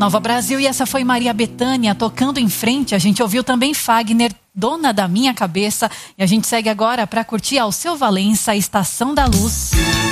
Nova Brasil, e essa foi Maria Bethânia tocando em frente. A gente ouviu também Fagner, Dona da Minha Cabeça, e a gente segue agora para curtir Alceu Valença, Estação da Luz.